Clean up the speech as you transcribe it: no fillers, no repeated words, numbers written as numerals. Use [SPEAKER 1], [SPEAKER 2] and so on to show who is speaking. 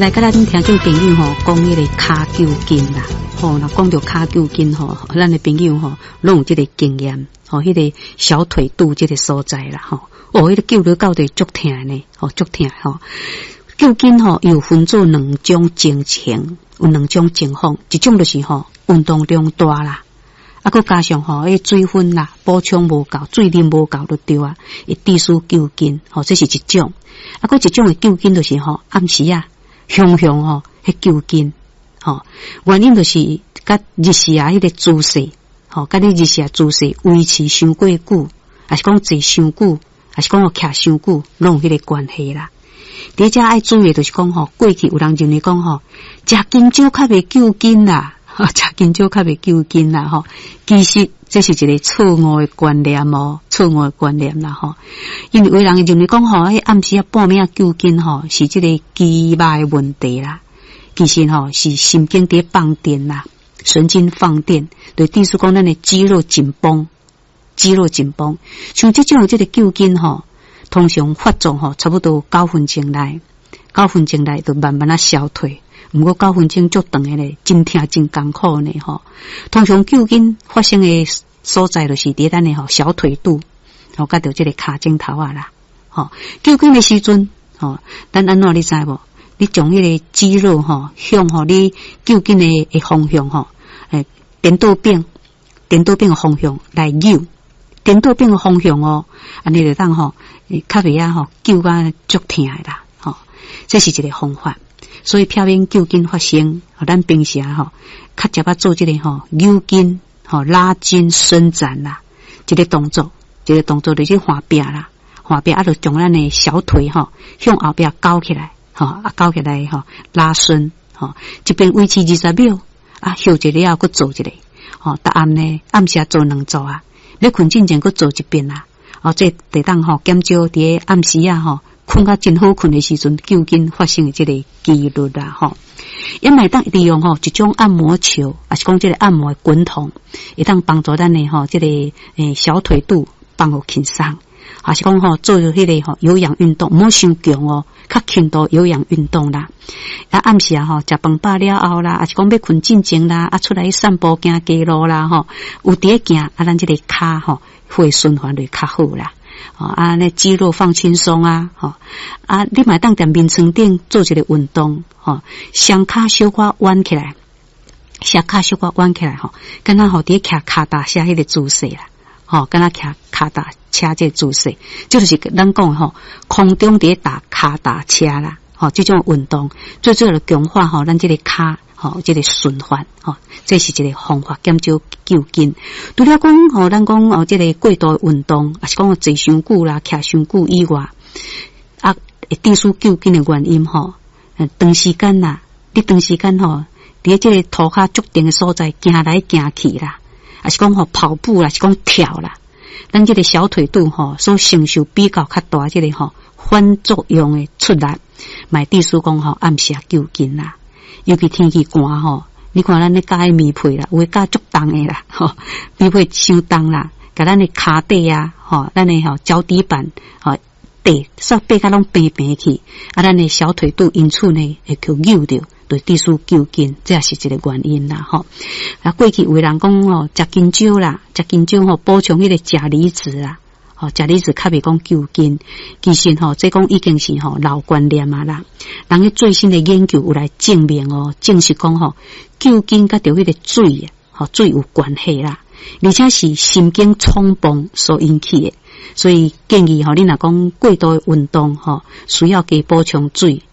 [SPEAKER 1] 来甲咱听众朋友吼，讲迄个骹球筋啦，吼，那讲到骹球筋吼，咱的朋友吼，拢有这个经验，吼，迄个小腿肚这个所在啦，吼，迄个揪到到底足疼呢，吼，足疼吼。球筋吼又分做两种情形，有两种情况，一种就是吼运动量大啦，佮加上吼迄水分啦补充无够，水啉无够就对啊，会致使球筋，吼，这是一种。佮一种的球筋就是吼暗时啊。向吼，迄球筋，吼，原因就是甲日时啊，迄个姿势，吼，甲你日时啊姿势维持伤过久，还是讲坐伤久，还是讲徛伤久，拢有迄个关系啦。第一只爱注意就是讲吼，过去有人认为讲吼，食金蕉较袂救筋啦，食金蕉较袂救筋啦，吼，其实这是一个错误的观念哦，错误的观念啦吼。因为有人认为讲吼，迄暗时啊半暝啊救筋吼，是这个肌肉的问题啦。其实吼是神经在放电啦，神经放电，对致使讲咱的肌肉紧绷，肌肉紧绷。像这种这个救筋吼，通常发作吼差不多9分钟内就慢慢啊消退。毋过9分钟足长的咧，真疼真艰苦呢吼。通常救筋发生的所在就是伫咱的吼小腿肚，吼甲着即个骹颈头啊啦，吼救筋的时阵，吼咱安怎你知无？你将迄个肌肉吼向吼你救筋的方向吼，颠倒柄的方向来扭，颠倒柄的方向哦，安尼就当吼较袂啊吼救啊足疼的啦，吼这是一个方法。所以避免旧筋发生，咱平时吼较接啊做这个吼扭筋、吼拉筋、伸展啦，一个动作就是画壁啦，画壁啊就将咱的小腿吼向后壁勾起来，吼勾起来吼拉伸，吼这边维持20秒，休一了再做一个，吼答案呢暗时做2组啊，要困之前再做一遍啦，这得当吼减少伫暗时吼。困到真好困的时阵，究竟发生的这个几率啦，吼，也买当利用吼一种按摩球，还是讲这个按摩的滚筒，会当帮助咱的吼这个小腿肚放互轻松，还是讲吼做迄个吼有氧运动，莫伤强哦，较轻度有氧运动啦。暗时啊吼食饭饱了后啦，还是讲要困之前啦，出来散步行街路啦，吼有伫行，咱这个骹吼会循环会较好啦。那肌肉放轻松啊，你买当在面床顶做一个运动，双脚小可弯起来，敢若伫徛骹踏车迄个姿势啦，敢若徛骹踏车这个姿势，这就是咱讲吼，空中伫打骹踏车啦，这种运动最主要的强化咱这个骹。这个循环，这是一个方法，减少旧筋。除了讲，咱讲这个过度运动，还是讲坐伤久啦、徛伤久以外，会致使旧筋的原因，长时间啦，你长时间伫这个涂骹足定的所在行来行去啦，还是讲跑步啦，是讲跳啦，咱这个小腿肚所承受比较较大这个反作用的出力，买致使讲暗时旧筋啦。尤其天气寒你看咱咧加的棉被啦，有诶加足重诶啦，棉被伤重啦，甲咱诶骹底啊，咱诶脚底板底煞背甲拢平平去，咱诶小腿肚因此呢会去扭着，对致使旧筋，这也是一个原因啦，过去有人讲食金蕉啦，食金蕉补充迄个钾离子啦。钾离子较袂讲旧筋，其实这讲已经是老观念啊啦。人个最新的研究有来证明证实讲旧筋甲着迄个水有关系啦，而且是神经冲动所引起的。所以建议你若讲过度运动需要加补充水，